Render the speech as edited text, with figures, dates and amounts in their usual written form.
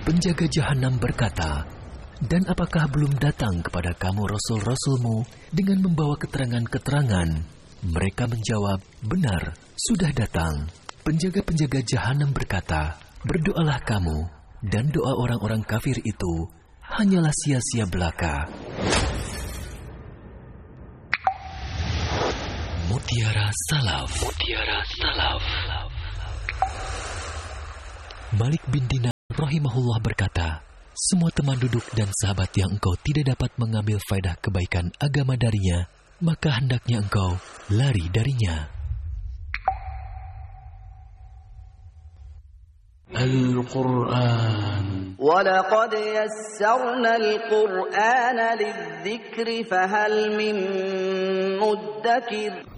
Penjaga jahanam berkata, "Dan apakah belum datang kepada kamu rasul-rasulmu dengan membawa keterangan-keterangan?" Mereka menjawab, "Benar, sudah datang." Penjaga-penjaga jahanam berkata, "Berdoalah kamu, dan doa orang-orang kafir itu hanyalah sia-sia belaka." Mutiara Salaf. Malik bin Dinar rahimahullah berkata, "Semua teman duduk dan sahabat yang engkau tidak dapat mengambil faedah kebaikan agama darinya, maka hendaknya engkau lari darinya." Al-Quran. وَلَقَدْ يَسَّرْنَا الْقُرْآنَ لِلذِّكْرِ فَهَلْ مِن مُّدَّكِرٍ